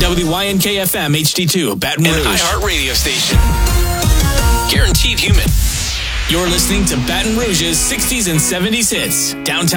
WYNK-FM HD2, Baton Rouge. An iHeart radio station. Guaranteed human. You're listening to Baton Rouge's 60s and 70s hits. Downtown